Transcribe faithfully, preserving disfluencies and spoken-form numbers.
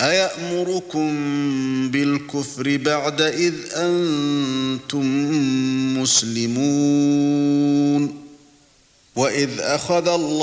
أَيَأْمُرُكُم بِالْكُفْرِ بَعْدَ إِذْ أَنْتُمْ مُسْلِمُونَ وَإِذْ أَخَذَ اللَّهُ